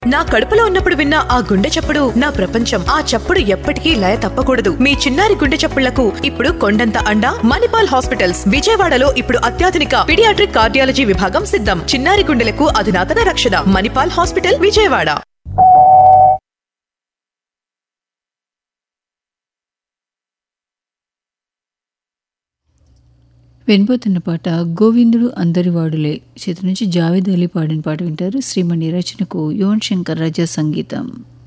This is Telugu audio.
నా కడుపులో ఉన్నప్పుడు విన్న ఆ గుండె చప్పుడు నా ప్రపంచం. ఆ చప్పుడు ఎప్పటికీ లయ తప్పకూడదు. మీ చిన్నారి గుండె చప్పుళ్లకు ఇప్పుడు కొండంత అండ మణిపాల్ హాస్పిటల్స్. విజయవాడలో ఇప్పుడు అత్యాధునిక పీడియాట్రిక్ కార్డియాలజీ విభాగం సిద్ధం. చిన్నారి గుండెలకు అధునాతన రక్షణ. మణిపాల్ హాస్పిటల్, విజయవాడ. వినబోతున్న పాట గోవిందుడు అందరివాడులే చిత్రం నుంచి జావేద్ అలీ పాడిన పాట వింటారు. శ్రీమణి రచనకు యువన్ శంకర్ రాజా సంగీతం.